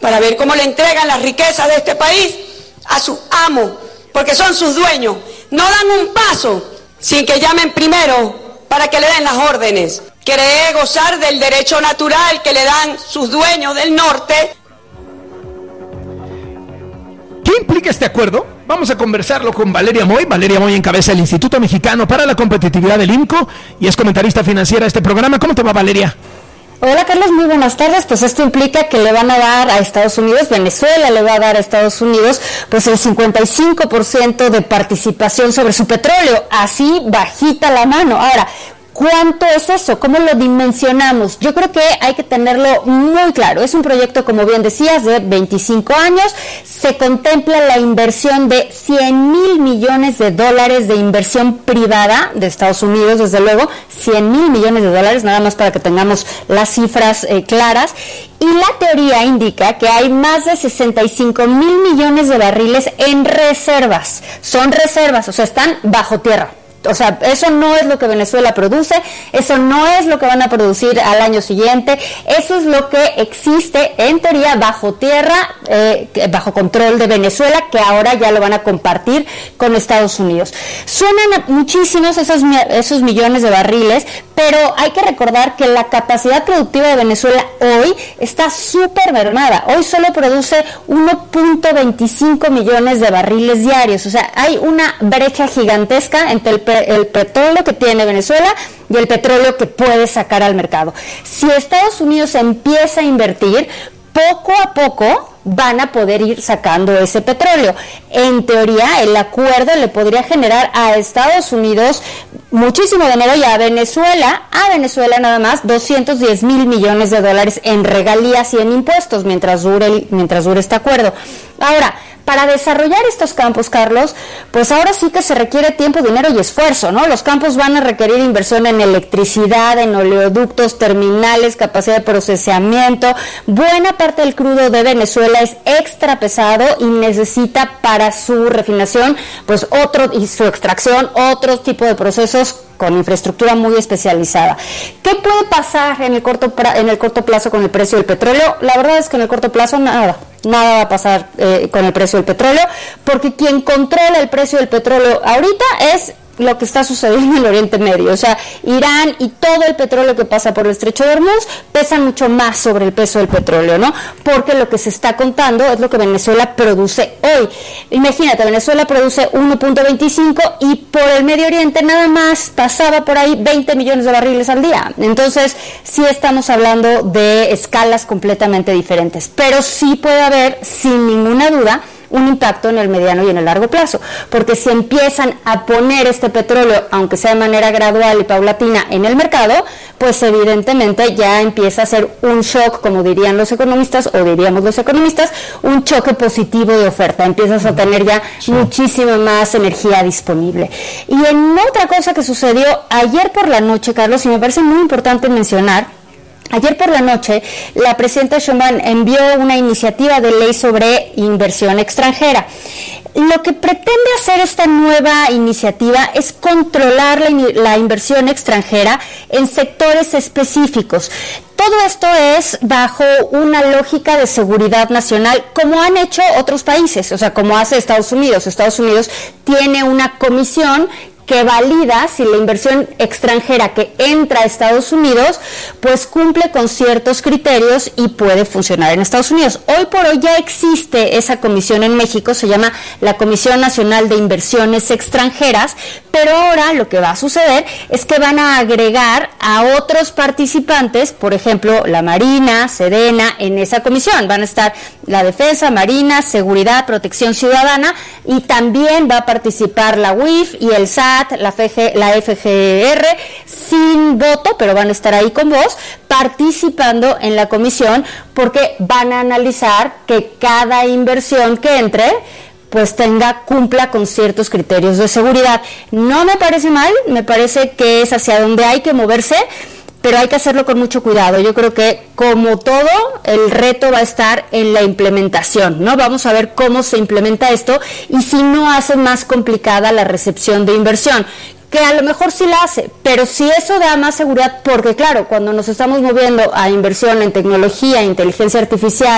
para ver cómo le entregan las riquezas de este país a sus amos, porque son sus dueños. No dan un paso sin que llamen primero para que le den las órdenes. Quiere gozar del derecho natural que le dan sus dueños del norte. ¿Qué implica este acuerdo? Vamos a conversarlo con Valeria Moy. Valeria Moy encabeza el Instituto Mexicano para la Competitividad del IMCO y es comentarista financiera de este programa. ¿Cómo te va, Valeria? Hola Carlos, muy buenas tardes. Pues esto implica que le van a dar a Estados Unidos, Venezuela le va a dar a Estados Unidos, pues el 55% de participación sobre su petróleo, así bajita la mano. Ahora, ¿cuánto es eso? ¿Cómo lo dimensionamos? Yo creo que hay que tenerlo muy claro. Es un proyecto, como bien decías, de 25 años. Se contempla la inversión de $100,000 millones de inversión privada de Estados Unidos, desde luego, $100,000 millones, nada más para que tengamos las cifras claras. Y la teoría indica que hay más de 65,000 millones de barriles en reservas. Son reservas, o sea, están bajo tierra. O sea, eso no es lo que Venezuela produce, eso no es lo que van a producir al año siguiente, eso es lo que existe en teoría bajo tierra, bajo control de Venezuela, que ahora ya lo van a compartir con Estados Unidos. Suenan muchísimos esos millones de barriles, pero hay que recordar que la capacidad productiva de Venezuela hoy está súper mermada. Hoy solo produce 1.25 millones de barriles diarios, o sea, hay una brecha gigantesca entre el petróleo que tiene Venezuela y el petróleo que puede sacar al mercado. Si Estados Unidos empieza a invertir, poco a poco van a poder ir sacando ese petróleo. En teoría, el acuerdo le podría generar a Estados Unidos muchísimo dinero y a Venezuela nada más $210,000 millones en regalías y en impuestos mientras dure este acuerdo. Ahora, para desarrollar estos campos, Carlos, pues ahora sí que se requiere tiempo, dinero y esfuerzo, ¿no? Los campos van a requerir inversión en electricidad, en oleoductos, terminales, capacidad de procesamiento. Buena parte del crudo de Venezuela es extra pesado y necesita para su refinación, pues y su extracción, otro tipo de procesos con infraestructura muy especializada. ¿Qué puede pasar en el corto plazo con el precio del petróleo? La verdad es que en el corto plazo nada va a pasar con el precio del petróleo, porque quien controla el precio del petróleo ahorita es lo que está sucediendo en el Oriente Medio. O sea, Irán y todo el petróleo que pasa por el Estrecho de Hormuz pesa mucho más sobre el peso del petróleo, ¿no? Porque lo que se está contando es lo que Venezuela produce hoy. Imagínate, Venezuela produce 1.25 y por el Medio Oriente nada más pasaba por ahí 20 millones de barriles al día. Entonces, sí estamos hablando de escalas completamente diferentes. Pero sí puede haber, sin ninguna duda, un impacto en el mediano y en el largo plazo, porque si empiezan a poner este petróleo, aunque sea de manera gradual y paulatina, en el mercado, pues evidentemente ya empieza a ser un shock, como dirían los economistas, o diríamos los economistas, un choque positivo de oferta. Empiezas a tener ya muchísima más energía disponible. Y en otra cosa que sucedió ayer por la noche, Carlos, y me parece muy importante mencionar, ayer por la noche, la presidenta Sheinbaum envió una iniciativa de ley sobre inversión extranjera. Lo que pretende hacer esta nueva iniciativa es controlar la inversión extranjera en sectores específicos. Todo esto es bajo una lógica de seguridad nacional, como han hecho otros países, o sea, como hace Estados Unidos. Estados Unidos tiene una comisión que valida si la inversión extranjera que entra a Estados Unidos pues cumple con ciertos criterios y puede funcionar en Estados Unidos. Hoy por hoy ya existe esa comisión en México, se llama la Comisión Nacional de Inversiones Extranjeras, pero ahora lo que va a suceder es que van a agregar a otros participantes, por ejemplo, la Marina, Sedena, en esa comisión. Van a estar la Defensa, Marina, Seguridad, Protección Ciudadana, y también va a participar la UIF y el SAT, la FGR, sin voto, pero van a estar ahí con vos, participando en la comisión, porque van a analizar que cada inversión que entre pues cumpla con ciertos criterios de seguridad. No me parece mal, me parece que es hacia donde hay que moverse, pero hay que hacerlo con mucho cuidado. Yo creo que, como todo, el reto va a estar en la implementación, ¿no? Vamos a ver cómo se implementa esto y si no hace más complicada la recepción de inversión, que a lo mejor sí la hace, pero si eso da más seguridad, porque claro, cuando nos estamos moviendo a inversión en tecnología, inteligencia artificial,